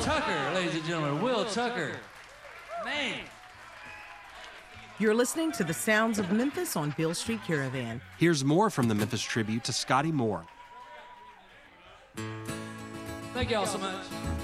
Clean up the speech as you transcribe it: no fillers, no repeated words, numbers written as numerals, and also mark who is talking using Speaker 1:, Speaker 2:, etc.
Speaker 1: Tucker, ladies and gentlemen, Will Tucker. Man.
Speaker 2: You're listening to the sounds of Memphis on Beale Street Caravan.
Speaker 3: Here's more from the Memphis Tribute to Scotty Moore.
Speaker 1: Thank y'all so much.